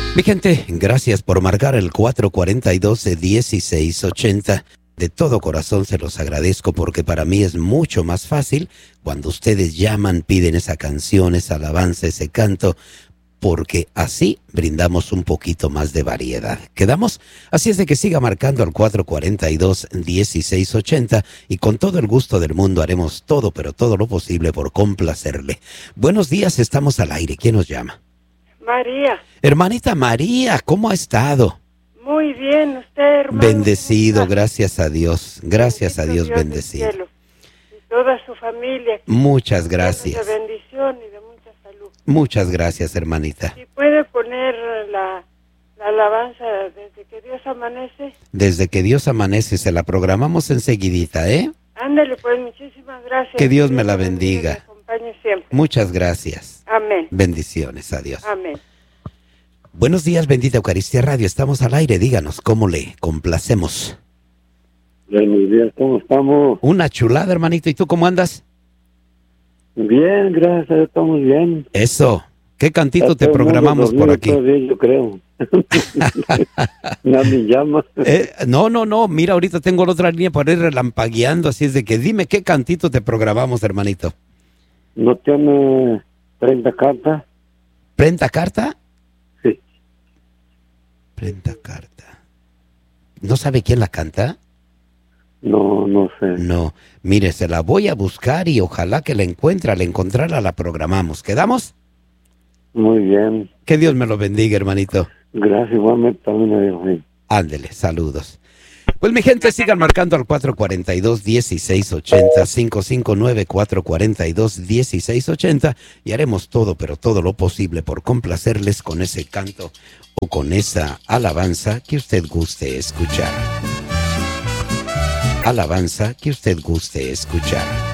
Mi gente, gracias por marcar el 442-1680. De todo corazón se los agradezco porque para mí es mucho más fácil cuando ustedes llaman, piden esa canción, esa alabanza, ese canto, porque así brindamos un poquito más de variedad. ¿Quedamos? Así es de que siga marcando al 442-1680 y con todo el gusto del mundo haremos todo, pero todo lo posible por complacerle. Buenos días, estamos al aire. ¿Quién nos llama? María. Hermanita María, ¿cómo ha estado? Muy bien, usted, hermano. Bendecido, gracias a Dios. Gracias a Dios, bendecido. Y toda su familia. Muchas gracias. De bendición y de mucha salud. Muchas gracias, hermanita. Si puede poner la alabanza desde que Dios amanece. Desde que Dios amanece, se la programamos enseguidita, ¿eh? Ándale, pues, muchísimas gracias. Que Dios me la bendiga. Me acompañe siempre. Muchas gracias. Amén. Bendiciones, adiós. Amén. Buenos días, bendita Eucaristía Radio. Estamos al aire. Díganos, ¿cómo le complacemos? Buenos días, ¿cómo estamos? Una chulada, hermanito. ¿Y tú cómo andas? Bien, gracias, estamos bien. Eso. ¿Qué cantito te programamos por aquí? Bien, yo creo. Nadie llama. No. Mira, ahorita tengo la otra línea para ir relampagueando. Así es de que dime qué cantito te programamos, hermanito. ¿No tiene 30 cartas? ¿30 carta? Sí. 30 carta. ¿No sabe quién la canta? No sé. No. Mire, se la voy a buscar y ojalá que la encuentre. Al encontrarla la programamos. ¿Quedamos? Muy bien. Que Dios me lo bendiga, hermanito. Gracias, igualmente también a Dios. Ándele, saludos. Pues mi gente, sigan marcando al 442-1680, 559-442-1680 y haremos todo, pero todo lo posible por complacerles con ese canto o con esa alabanza que usted guste escuchar. Alabanza que usted guste escuchar.